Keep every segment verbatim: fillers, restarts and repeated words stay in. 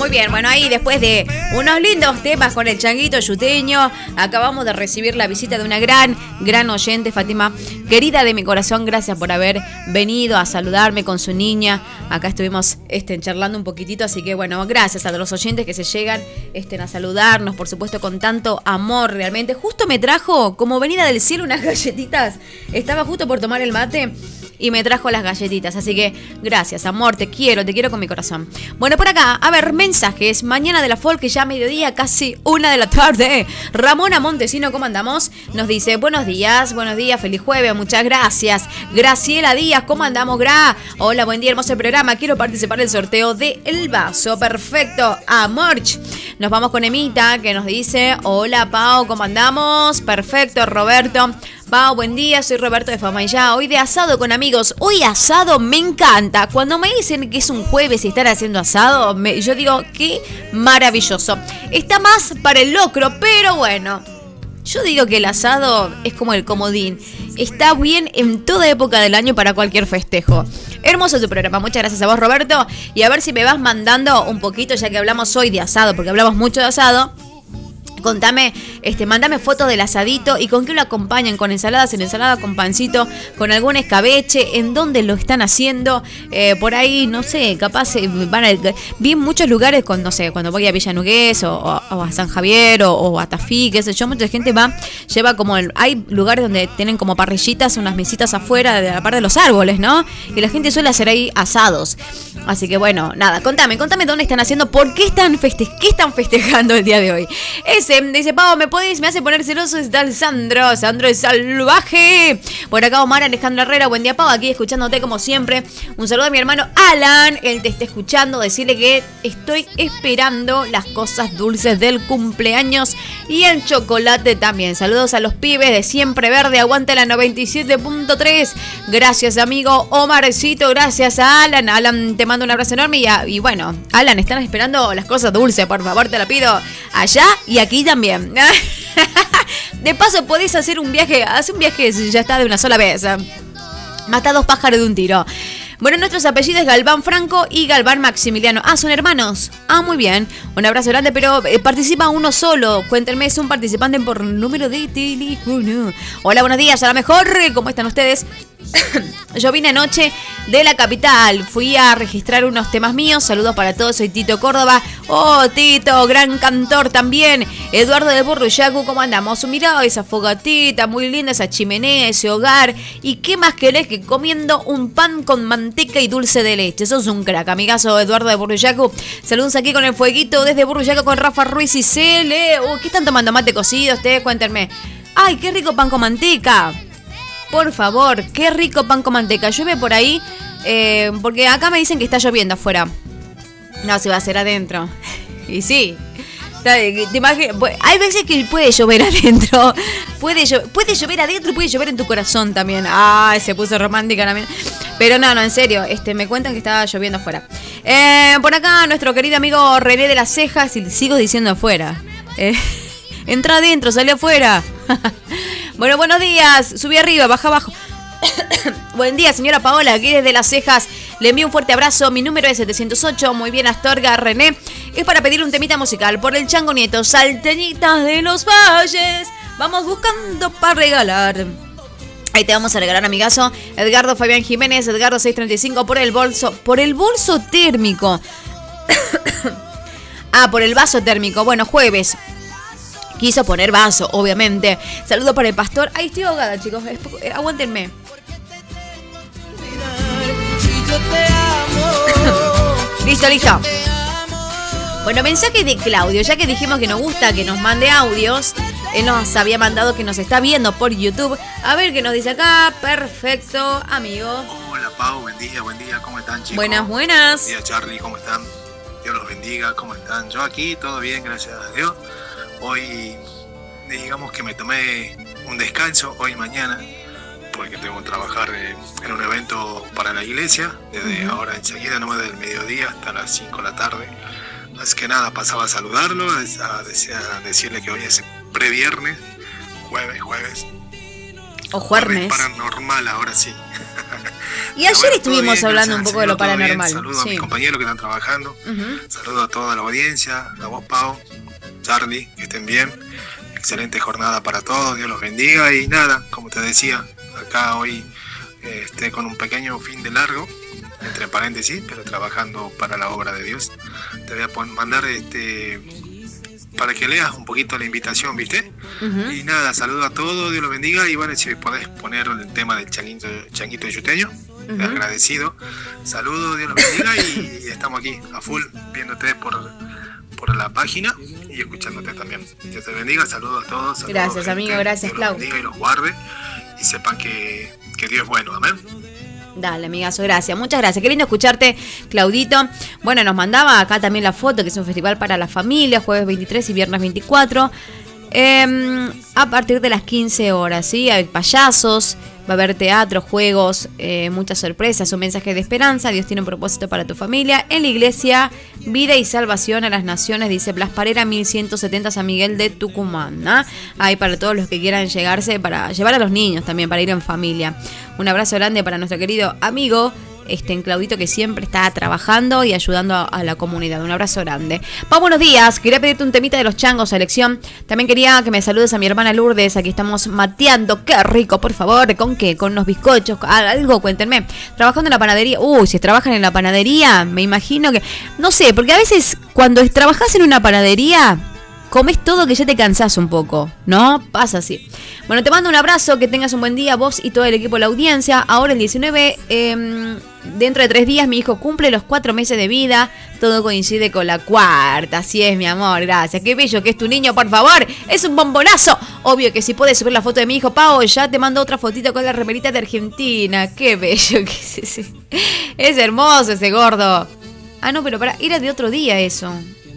bien, bueno, ahí después de unos lindos temas con el changuito yuteño, acabamos de recibir la visita de una gran, gran oyente, Fátima, querida de mi corazón, gracias por haber venido a saludarme con su niña. Acá estuvimos este, charlando un poquitito, así que bueno, gracias a los oyentes que se llegan este, a saludarnos, por supuesto, con tanto amor realmente. Justo me trajo, como venida del cielo, unas galletitas, estaba justo por tomar el mate y me trajo las galletitas, así que gracias, amor, te quiero, te quiero con mi corazón. Bueno, por acá, a ver, mensajes. Mañana de la folk, ya mediodía, casi una de la tarde. Ramona Montesino, ¿cómo andamos? Nos dice, buenos días, buenos días, feliz jueves, muchas gracias. Graciela Díaz, ¿cómo andamos, Gra? Hola, buen día, hermoso programa, quiero participar del sorteo de El Vaso, perfecto, amor. Nos vamos con Emita, que nos dice, hola, Pau, ¿cómo andamos? Perfecto, Roberto. Pau, buen día, soy Roberto de Famayá, hoy de asado con amigos. Hoy asado me encanta. Cuando me dicen que es un jueves y están haciendo asado, me, yo digo, qué maravilloso. Está más para el locro, pero bueno, yo digo que el asado es como el comodín. Está bien en toda época del año para cualquier festejo. Hermoso tu programa, muchas gracias a vos, Roberto. Y a ver si me vas mandando un poquito, ya que hablamos hoy de asado, porque hablamos mucho de asado. Contame, este, mándame fotos del asadito y con qué lo acompañan, con ensaladas, en ensalada, con pancito, con algún escabeche, en dónde lo están haciendo, eh, por ahí, no sé, capaz eh, van a, vi en muchos lugares, con, no sé, cuando voy a Villa Nugués o, o, o a San Javier o, o a Tafí, qué sé yo, mucha gente va, lleva como, el, hay lugares donde tienen como parrillitas, unas mesitas afuera de la parte de los árboles, ¿no? Y la gente suele hacer ahí asados. Así que bueno, nada, contame, contame dónde están haciendo, por qué están, feste qué están festejando el día de hoy. Es dice, Pau, ¿me podéis? Me hace poner celoso, está el Sandro, Sandro es salvaje. Por acá Omar Alejandro Herrera, buen día, Pau, aquí escuchándote como siempre. Un saludo a mi hermano Alan, él te está escuchando, decirle que estoy esperando las cosas dulces del cumpleaños y el chocolate también. Saludos a los pibes de Siempre Verde, aguante la noventa y siete punto tres. Gracias, amigo Omarcito, gracias a Alan. Alan, te mando un abrazo enorme y, a, y bueno, Alan, están esperando las cosas dulces, por favor, te la pido allá y aquí también. De paso podéis hacer un viaje, hacer un viaje ya está de una sola vez. Mata dos pájaros de un tiro. Bueno, nuestros apellidos es Galván Franco y Galván Maximiliano. Ah, ¿son hermanos? Ah, muy bien. Un abrazo grande, pero eh, participa uno solo. Cuéntenme, es un participante por número de teléfono. Hola, buenos días, a lo mejor. ¿Cómo están ustedes? Yo vine anoche de la capital, fui a registrar unos temas míos. Saludos para todos, soy Tito Córdoba. Oh, Tito, gran cantor también. Eduardo de Burruyacu, ¿cómo andamos? Mirá esa fogatita, muy linda esa chimenea, ese hogar. ¿Y qué más querés que comiendo un pan con manteca y dulce de leche? Sos un crack, amigazo Eduardo de Burruyacu. Saludos aquí con el fueguito desde Burruyacu con Rafa Ruiz y Cele. Oh, ¿qué están tomando mate cocido ustedes? Cuéntenme. Ay, qué rico pan con manteca. Por favor, qué rico pan con manteca. Llueve por ahí, eh, porque acá me dicen que está lloviendo afuera. No, se va a hacer adentro. Y sí, te imaginas, hay veces que puede llover adentro. Puede, llo puede llover adentro y puede llover en tu corazón también. Ah, se puso romántica también. Pero no, no, en serio, este, me cuentan que estaba lloviendo afuera. Eh, por acá, nuestro querido amigo René de las Cejas, y sigo diciendo afuera. Eh, entra adentro, sale afuera. Bueno, buenos días. Subí arriba, baja abajo. Buen día, señora Paola, aquí desde Las Cejas. Le envío un fuerte abrazo. Mi número es setecientos ocho. Muy bien, Astorga René. Es para pedir un temita musical por el Chango Nieto. Salteñitas de los valles. Vamos buscando para regalar. Ahí te vamos a regalar, amigazo. Edgardo Fabián Jiménez, Edgardo seiscientos treinta y cinco por el bolso. Por el bolso térmico. Ah, por el vaso térmico. Bueno, jueves. Quiso poner vaso, obviamente. Saludo para el pastor. Ay, estoy ahogada, chicos. Eh, aguántenme. Listo, listo. Bueno, mensaje de Claudio. Ya que dijimos que nos gusta que nos mande audios. Él nos había mandado que nos está viendo por YouTube. A ver qué nos dice acá. Perfecto, amigo. Hola, Pau. Buen día, buen día. ¿Cómo están, chicos? Buenas, buenas. Buen día, Charlie. ¿Cómo están? Dios los bendiga. ¿Cómo están? Yo aquí, todo bien, gracias a Dios. Hoy, digamos que me tomé un descanso, hoy y mañana, porque tengo que trabajar en un evento para la iglesia, desde uh-huh. ahora enseguida, nomás del mediodía hasta las cinco de la tarde. Así que nada, pasaba a saludarlo, a, decir, a decirle que hoy es previernes, jueves, jueves. O jueves. Paranormal, ahora sí. Y ayer bueno, estuvimos bien, hablando un poco de lo paranormal. Saludos sí. a mis compañeros que están trabajando. Uh-huh. Saludos a toda la audiencia, a vos, Pau, Charlie, que estén bien. Excelente jornada para todos, Dios los bendiga. Y nada, como te decía, acá hoy este, con un pequeño fin de largo, entre paréntesis, pero trabajando para la obra de Dios. Te voy a mandar este para que leas un poquito la invitación, ¿viste? Uh-huh. Y nada, saludo a todos, Dios los bendiga. Y bueno, si podés poner el tema del changuito, changuito yuteño, uh-huh. agradecido. Saludos, Dios los bendiga. Y estamos aquí a full viéndote por, por la página y escuchándote también. Dios te bendiga, saludos a todos. Saludos, gracias, gente. amigo, gracias, Clau. Dios los bendiga y los guarde y sepan que, que Dios es bueno, amén. Dale, amigazo, gracias, muchas gracias. Qué lindo escucharte, Claudito. Bueno, nos mandaba acá también la foto, que es un festival para la familia, jueves veintitrés y viernes veinticuatro. Eh, a partir de las quince horas, ¿sí? Hay payasos, va a haber teatro, juegos, eh, muchas sorpresas, un mensaje de esperanza. Dios tiene un propósito para tu familia. En la iglesia Vida y Salvación a las Naciones, dice Blas Parera, mil ciento setenta, San Miguel de Tucumán, ¿no? Hay para todos los que quieran llegarse, para llevar a los niños también, para ir en familia. Un abrazo grande para nuestro querido amigo Este, en Claudito, que siempre está trabajando y ayudando a, a la comunidad. Un abrazo grande. Pa, buenos días. Quería pedirte un temita de los changos, selección. También quería que me saludes a mi hermana Lourdes. Aquí estamos mateando. Qué rico, por favor. ¿Con qué? Con unos bizcochos. Algo, cuéntenme. Trabajando en la panadería. Uy, si trabajan en la panadería, me imagino que... No sé, porque a veces cuando trabajas en una panadería... comes todo que ya te cansás un poco, ¿no? Pasa así. Bueno, te mando un abrazo, que tengas un buen día, vos y todo el equipo de la audiencia. Ahora el diecinueve, eh, dentro de tres días, mi hijo cumple los cuatro meses de vida. Todo coincide con la cuarta. Así es, mi amor, gracias. Qué bello que es tu niño, por favor. Es un bombonazo. Obvio que si puedes subir la foto de mi hijo, Pau, ya te mando otra fotito con la remerita de Argentina. Qué bello que es ese. Es hermoso ese gordo. Ah, no, pero para, era de otro día eso.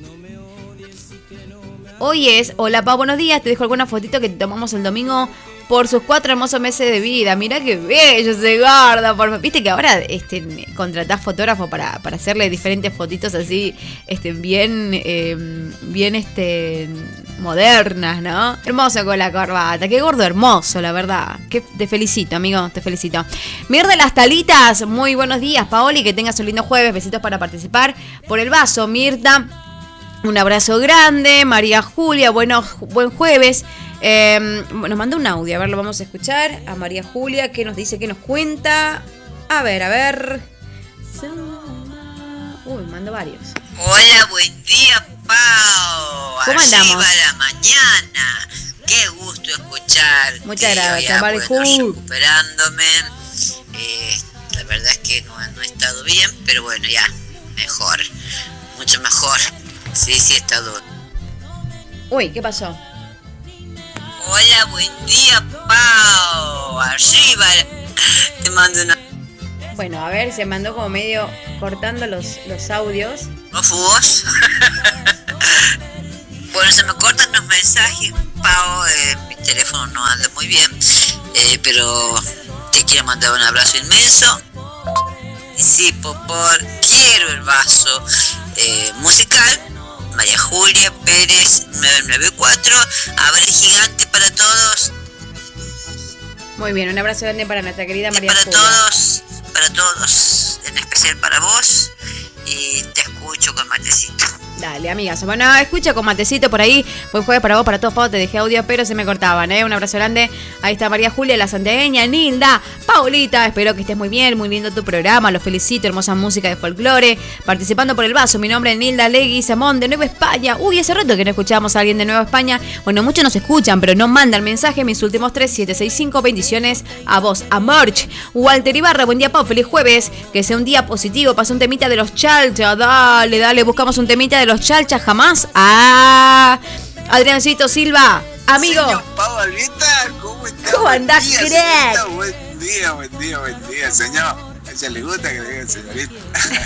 Hoy es, hola Pau, buenos días, te dejo alguna fotito que te tomamos el domingo por sus cuatro hermosos meses de vida. Mirá qué bello ese gordo. Por... Viste que ahora este, contratás fotógrafo para, para hacerle diferentes fotitos así, este, bien, eh, bien este, modernas, ¿no? Hermoso con la corbata, qué gordo hermoso, la verdad. Que, te felicito, amigo, te felicito. Mir de las Talitas, muy buenos días, Paoli, que tengas un lindo jueves, besitos para participar por el vaso, Mirta. Un abrazo grande, María Julia, bueno, buen jueves. Eh, nos mandó un audio, a ver, lo vamos a escuchar. A María Julia, que nos dice, que nos cuenta. A ver, a ver. Uy, mando varios. Hola, buen día, Pau. ¿Cómo andamos? Arriba la mañana. Qué gusto escuchar. Muchas gracias, María Julia. Recuperándome. Eh, la verdad es que no, no he estado bien, pero bueno, ya, mejor. Mucho mejor. Sí, sí, he estado. Uy, ¿qué pasó? Hola, buen día, Pau. Arriba. Te mando una... Bueno, a ver, se mandó como medio cortando los, los audios. ¿No fue vos? Bueno, se me cortan los mensajes, Pau. Eh, mi teléfono no anda muy bien. Eh, pero te quiero mandar un abrazo inmenso. Y sí, Popor, quiero el vaso eh, musical. María Julia Pérez nueve nueve cuatro, abrazo gigante para todos. Muy bien, un abrazo grande para nuestra querida María para Julia. Para todos, para todos, en especial para vos, y te escucho con matecito. Dale, amigas. Bueno, escucha con matecito por ahí. Buen jueves para vos, para todos, Pau. Te dejé audio, pero se me cortaban, ¿eh? Un abrazo grande. Ahí está María Julia, la santiagueña, Nilda, Paulita. Espero que estés muy bien, muy lindo tu programa. Los felicito, hermosa música de folclore. Participando por el vaso, mi nombre es Nilda Leguizamón, de Nueva España. Uy, hace rato que no escuchábamos a alguien de Nueva España. Bueno, muchos nos escuchan, pero no mandan mensaje. Mis últimos tres, siete seis cinco. Bendiciones a vos, a March. Walter Ibarra, buen día, Pau. Feliz jueves. Que sea un día positivo. Pasa un temita de los Chalcha. Dale, dale, buscamos un temita de los Chalcha jamás. Ah, Adriancito Silva, amigo. Señor Pau Alvita, ¿cómo está? ¿Cómo andás, crack? Buen día, buen día, buen día, señor. A ella le gusta que le digan señorita.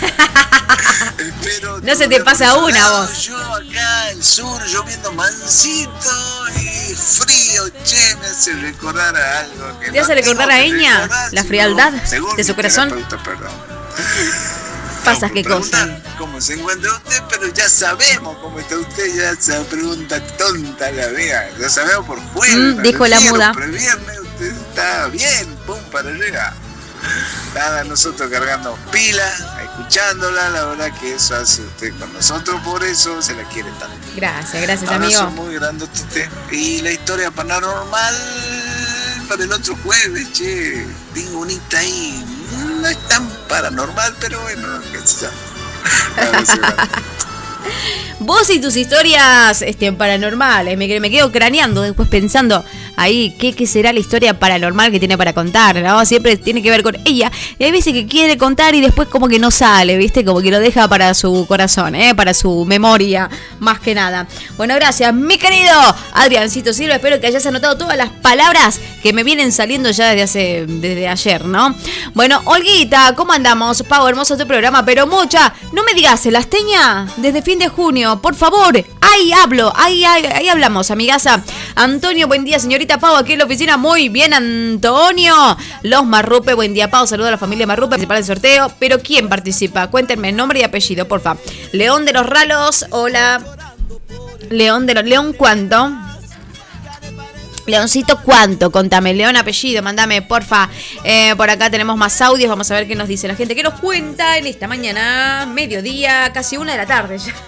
Pero no se te pasa una, vos. Yo acá, el sur, lloviendo mansito y frío, che, me hace recordar a algo que ¿te hace no recordar a Eña? Recordar, la frialdad de su corazón. Perdón. Pasas qué cosa. ¿Cómo se encuentra usted? Pero ya sabemos cómo está usted, ya esa pregunta tonta la vea. Ya sabemos por fuera. Mm, dijo la muda. Pero viernes usted está bien, pum, para arriba. Nada, nosotros cargando pila, escuchándola, la verdad que eso hace usted con nosotros, por eso se la quiere tanto. Gracias, gracias, Abrazo amigo. muy grande a usted. Y la historia paranormal para el otro jueves, che, tengo unita ahí, no es tan paranormal, pero bueno, qué sé yo. Abrazo grande. Vos y tus historias este, paranormales, me, me quedo craneando después pensando ahí qué, qué será la historia paranormal que tiene para contar, ¿no? Siempre tiene que ver con ella. Y hay veces que quiere contar y después como que no sale, ¿viste? Como que lo deja para su corazón, ¿eh? Para su memoria, más que nada. Bueno, gracias, mi querido Adriancito Silva. Espero que hayas anotado todas las palabras que me vienen saliendo ya desde hace desde ayer, ¿no? Bueno, Olguita, ¿cómo andamos? Pau, hermoso tu programa, pero mucha, no me digas, Elasteña, desde fin de junio, por favor, ahí hablo, ahí, ahí, ahí hablamos, amigaza. Antonio, buen día, señorita Pau, aquí en la oficina, muy bien, Antonio. Los Marrupe, buen día, Pau, saludo a la familia Marrupe, participar del sorteo, pero ¿quién participa? Cuéntenme nombre y apellido, porfa. León de los Ralos, hola. León de los, León, ¿cuánto? Leoncito, ¿cuánto? Contame, León, apellido, mandame, porfa. Eh, por acá tenemos más audios, vamos a ver qué nos dice la gente. ¿Qué nos cuenta en esta mañana? Mediodía, casi una de la tarde ya.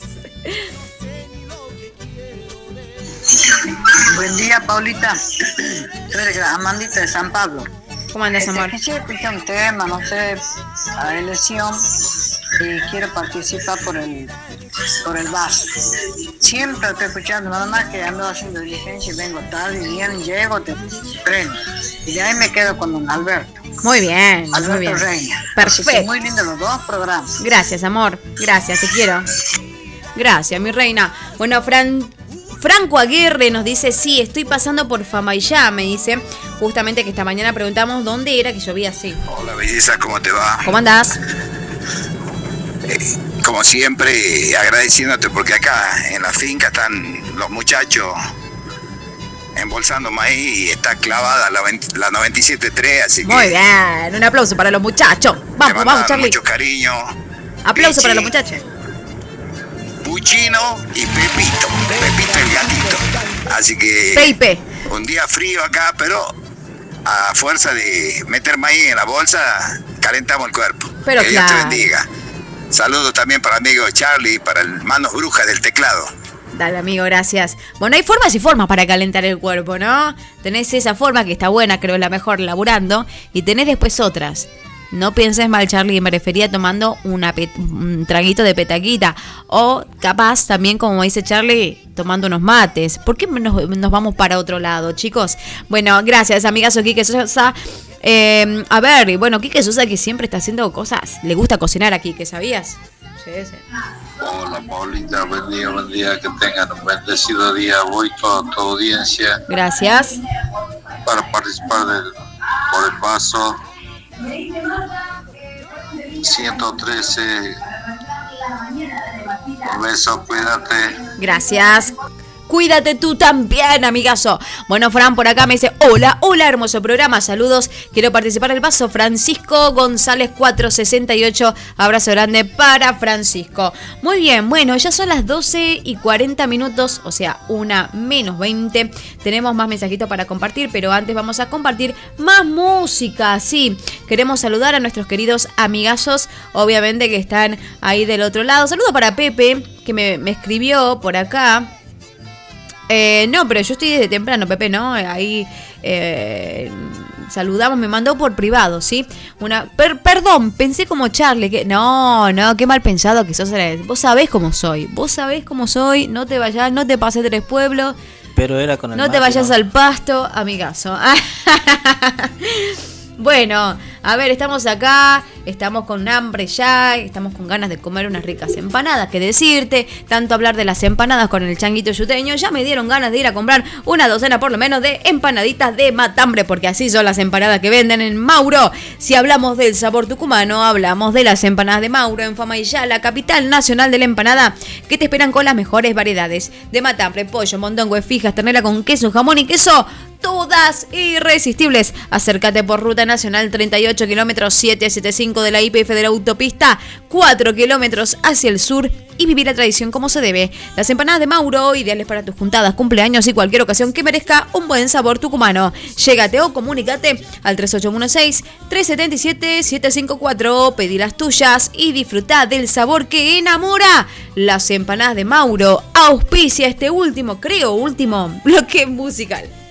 Buen día, Paulita. Soy Amandita de San Pablo. ¿Cómo andas, amor? Quisiera escuchar un tema, no sé, a la elección, y quiero participar por el por el vaso. Siempre estoy escuchando, nada más que ando haciendo diligencia y vengo tarde, y bien llego, te prendo. Y de ahí me quedo con don Alberto. Muy bien, Alberto muy bien. Reina. Perfecto. Así que muy lindos los dos programas. Gracias, amor. Gracias, te quiero. Gracias, mi reina. Bueno, Fran... Franco Aguirre nos dice, sí, estoy pasando por Famayá, me dice. Justamente que esta mañana preguntamos dónde era que llovía así. Hola, belleza, ¿cómo te va? ¿Cómo andás? Eh, como siempre, agradeciéndote porque acá en la finca están los muchachos embolsando maíz y está clavada la, veinte, la noventa y siete punto tres, así que... Muy bien, un aplauso para los muchachos. Vamos, vamos, Charlie. Mucho cariño. Aplauso Pichi, para los muchachos. Puchino y Pepito, Pepito el gatito. Así que Pepe. Un día frío acá, pero a fuerza de meter maíz en la bolsa, calentamos el cuerpo. Pero que claro. Dios te bendiga. Saludos también para el amigo Charlie, para el Manos Brujas del teclado. Dale, amigo, gracias. Bueno, hay formas y formas para calentar el cuerpo, ¿no? Tenés esa forma que está buena, creo la mejor, laburando, y tenés después otras. No pienses mal, Charlie, me refería tomando una pet- un traguito de petaquita. O capaz también, como dice Charlie, tomando unos mates. ¿Por qué nos, nos vamos para otro lado, chicos? Bueno, gracias, amigazo Quique Sosa. Eh, a ver, bueno, Quique Sosa que siempre está haciendo cosas. Le gusta cocinar a Quique, ¿sabías? Sí, sí. Hola, Paulita, buen día, buen día. Que tengan un bendecido día. Voy con tu audiencia Gracias. para participar del, por el paso ciento trece. Un beso, cuídate. Gracias. Cuídate tú también, amigazo. Bueno, Fran por acá me dice, hola, hola, hermoso programa, saludos. Quiero participar del paso. Francisco González cuatrocientos sesenta y ocho. Abrazo grande para Francisco. Muy bien, bueno, ya son las doce y cuarenta minutos, o sea, una menos veinte. Tenemos más mensajitos para compartir, pero antes vamos a compartir más música. Sí, queremos saludar a nuestros queridos amigazos, obviamente que están ahí del otro lado. Saludo para Pepe, que me, me escribió por acá. Eh, no, pero yo estoy desde temprano, Pepe, ¿no? Ahí eh, saludamos, me mandó por privado, ¿sí? Una per, Perdón, pensé como Charlie, que no, no, qué mal pensado que sos. Vos sabés cómo soy, vos sabés cómo soy, no te vayas, no te pases tres pueblos. Pero era con el No mate, te vayas ¿no? al pasto, amigazo. Bueno, a ver, estamos acá, estamos con hambre ya, estamos con ganas de comer unas ricas empanadas, que decirte, tanto hablar de las empanadas con el changuito yuteño, ya me dieron ganas de ir a comprar una docena por lo menos de empanaditas de matambre, porque así son las empanadas que venden en Mauro. Si hablamos del sabor tucumano, hablamos de las empanadas de Mauro en Famayá, la capital nacional de la empanada, que te esperan con las mejores variedades de matambre, pollo, mondongo, fijas, ternera con queso, jamón y queso. todas irresistibles. Acércate por Ruta Nacional treinta y ocho, kilómetros setecientos setenta y cinco de la Y P F de la autopista, cuatro kilómetros hacia el sur, y vivir la tradición como se debe. Las empanadas de Mauro, ideales para tus juntadas, cumpleaños y cualquier ocasión que merezca un buen sabor tucumano. Llégate o comunícate al tres ocho uno seis, tres siete siete, siete cinco cuatro, pedí las tuyas y disfrutá del sabor que enamora. Las empanadas de Mauro auspicia este último, creo último, bloque musical.